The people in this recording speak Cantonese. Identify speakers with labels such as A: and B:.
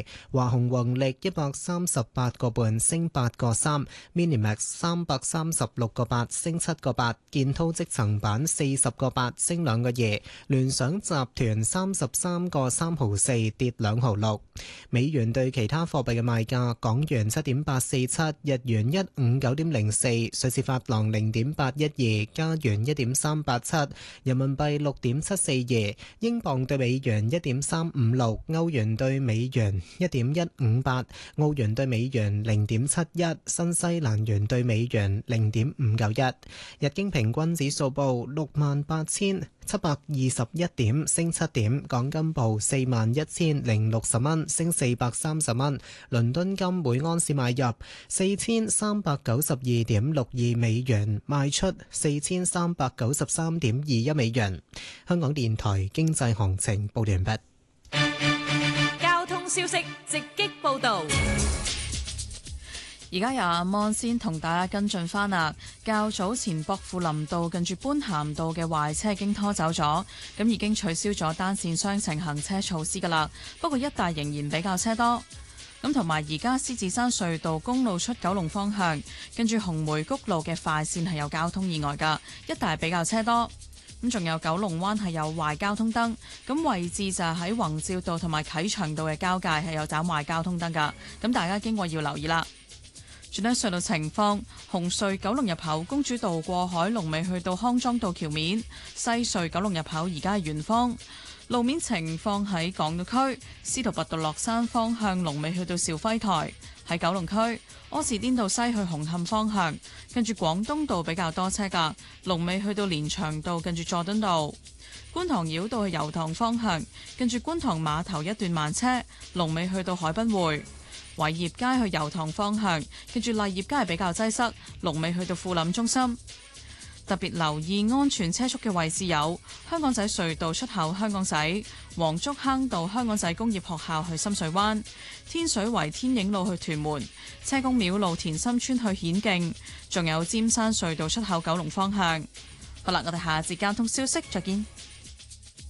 A: 華虹宏力138個半升8個3 ，Minimax 336個8升7個8，建滔積層板40個8升2個2，聯想集團33個3毫4跌2毫6。美元對其他貨幣嘅賣價：港元7.847，日元159.04，瑞士法郎0.812，加元1.387，人民幣6.742，英鎊對美元1.356，歐元對美元1.158，澳元對美元0.71，新西蘭元對美元0.591。日經平均指數報68,721點，升7點。港金報41,060蚊，升430蚊。倫敦金每安士買入4392.62美元，賣出4393.21美元。香港電台經濟行情報完畢。
B: 交通消息直擊報道。
C: 而家由阿芒先同大家跟進返啦。較早前薄扶林道近住般咸道嘅壞車已經拖走咗，咁已經取消咗單線雙程行車措施㗎啦。不過一帶仍然比較車多。咁同埋而家獅子山隧道公路出九龍方向，跟住紅梅谷路嘅快線係有交通意外㗎，一帶比較車多。咁仲有九龍灣係有壞交通燈，咁位置就係喺宏照道同埋啟祥道嘅交界係有斬壞交通燈㗎，咁大家經過要留意啦。轉睇隧道情況，紅隧九龍入口公主道過海龍尾去到康莊道橋面，西隧九龍入口而家係圓方。路面情況喺港島區，司徒拔道落山方向龍尾去到兆輝台；喺九龍區，柯士甸道西去紅磡方向，跟住廣東道比較多車㗎，龍尾去到連翔道近住佐敦道；觀塘繞道去油塘方向，跟住觀塘碼頭一段慢車，龍尾去到海濱匯；偉業街去油塘方向，跟住麗業街係比較擠塞，龍尾去到富林中心。特別留意安全車速嘅位置有香港仔隧道出口香港仔、黃竹坑道香港仔工業學校去深水灣、天水圍天影路去屯門、車公廟路田心村去顯徑，仲有尖山隧道出口九龍方向。好啦，我哋下一節交通消息再見。